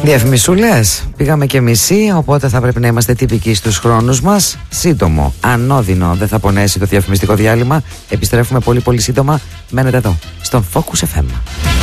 Διαφημισούλες, πήγαμε και μισή, οπότε θα πρέπει να είμαστε τυπικοί στους χρόνους μας. Σύντομο, ανώδυνο, δεν θα πονέσει το διαφημιστικό διάλειμμα. Επιστρέφουμε πολύ πολύ σύντομα. Μένετε εδώ, στον Focus FM.